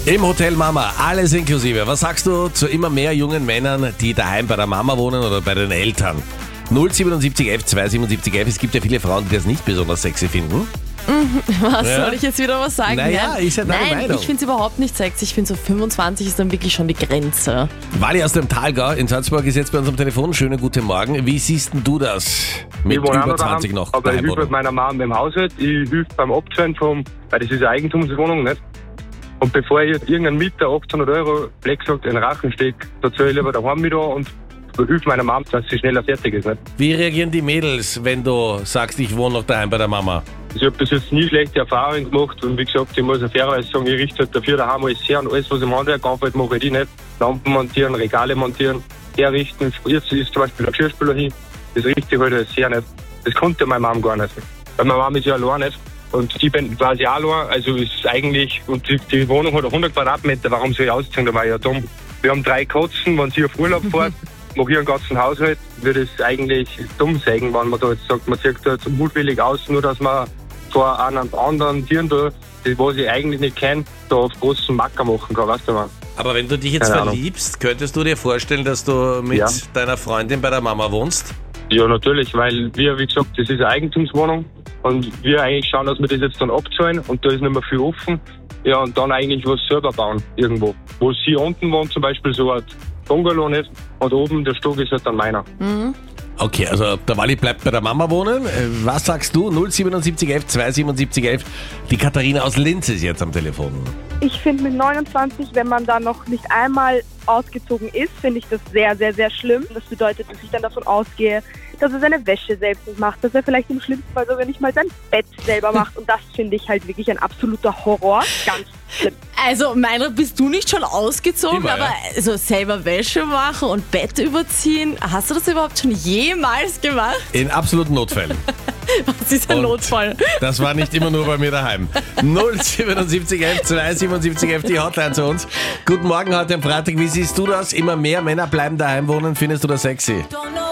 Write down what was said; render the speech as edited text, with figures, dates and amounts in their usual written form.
Im Hotel Mama, alles inklusive. Was sagst du zu immer mehr jungen Männern, die daheim bei der Mama wohnen oder bei den Eltern? 07711 27711. Es gibt ja viele Frauen, die das nicht besonders sexy finden. Was soll ich jetzt wieder was sagen? Naja, ist ja deine Meinung. Ich finde es überhaupt nicht sexy. Ich finde so 25 ist dann wirklich schon die Grenze. Wally aus dem Talgau in Salzburg ist jetzt bei uns am Telefon. Schönen guten Morgen. Wie siehst denn du das? Mit über 20 noch. Aber ich daheim helfe wohnen? mit meiner Mama beim Haushalt. Ich helfe beim Abzahlen weil das ist eine Eigentumswohnung, nicht? Und bevor ich jetzt irgendeinen Mieter 800 € Black sagt, in den Rachen stecke, da zahle ich lieber daheim mit und hilfe meiner Mama, dass sie schneller fertig ist, nicht? Wie reagieren die Mädels, wenn du sagst, ich wohne noch daheim bei der Mama? Ich habe bis jetzt nie schlechte Erfahrungen gemacht und wie gesagt, ich muss ja fairerweise sagen, ich richte halt dafür daheim alles her und alles, was im Handwerk anfällt, mache ich nicht. Lampen montieren, Regale montieren, herrichten. Jetzt ist zum Beispiel der Geschirrspüler hin, das richte ich halt alles her nicht. Das konnte meine Mama gar nicht. Weil meine Mama ist ja allein nicht. Und ich bin quasi auch allein, also ist eigentlich, und die Wohnung hat 100 Quadratmeter, warum soll ich ausziehen, da war ich ja dumm. Wir haben 3 Katzen, wenn sie auf Urlaub fährt, mache ich einen ganzen Haushalt, würde es eigentlich dumm sagen, wenn man da jetzt sagt, man zieht da zum mutwillig aus, nur dass man vor einem anderen Tieren da, das was ich eigentlich nicht kenne, da auf großen Macker machen kann, weißt du was? Aber wenn du dich jetzt verliebst, könntest du dir vorstellen, dass du mit deiner Freundin bei der Mama wohnst? Ja, natürlich, weil wir, wie gesagt, das ist eine Eigentumswohnung und wir eigentlich schauen, dass wir das jetzt dann abzahlen und da ist nicht mehr viel offen. Ja, und dann eigentlich was selber bauen, irgendwo. Wo sie unten wohnt, zum Beispiel so ein Bungalow nicht und oben der Stock ist halt dann meiner. Okay, also der Wally bleibt bei der Mama wohnen. Was sagst du? 07711 27711. Die Katharina aus Linz ist jetzt am Telefon. Ich finde mit 29, wenn man da noch nicht einmal ausgezogen ist, finde ich das sehr, sehr, sehr schlimm. Das bedeutet, dass ich dann davon ausgehe, dass er seine Wäsche selbst nicht macht, dass er vielleicht im schlimmsten Fall sogar nicht mal sein Bett selber macht. Und das finde ich halt wirklich ein absoluter Horror. Ganz schlimm. Also, Meinrad, bist du nicht schon ausgezogen, Immer, aber so selber Wäsche machen und Bett überziehen, hast du das überhaupt schon jemals gemacht? In absoluten Notfällen. Was ist ein Und Notfall? Das war nicht immer nur bei mir daheim. 07711 27711, die Hotline zu uns. Guten Morgen heute am Freitag. Wie siehst du das? Immer mehr Männer bleiben daheim wohnen. Findest du das sexy?